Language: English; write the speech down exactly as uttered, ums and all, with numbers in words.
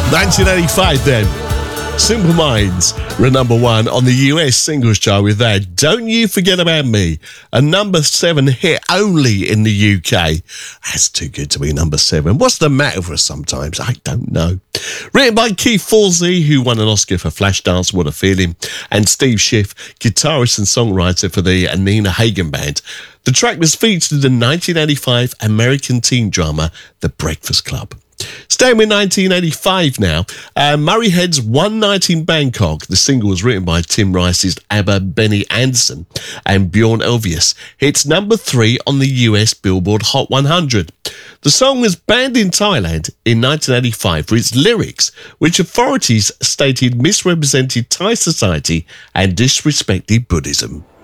nineteen eighty-five then. Simple Minds were number one on the U S singles chart with that Don't You Forget About Me, a number seven hit only in the U K. That's too good to be number seven. What's the matter with us sometimes? I don't know. Written by Keith Forsey, who won an Oscar for Flashdance, What a Feeling, and Steve Schiff, guitarist and songwriter for the Nina Hagen Band. The track was featured in the nineteen eighty-five American teen drama The Breakfast Club. Staying with nineteen eighty-five now, uh, Murray Head's One Night in Bangkok. The single was written by Tim Rice's ABBA Benny Andersson and Bjorn Ulvaeus. It's number three on the U S Billboard Hot one hundred. The song was banned in Thailand in nineteen eighty-five for its lyrics, which authorities stated misrepresented Thai society and disrespected Buddhism.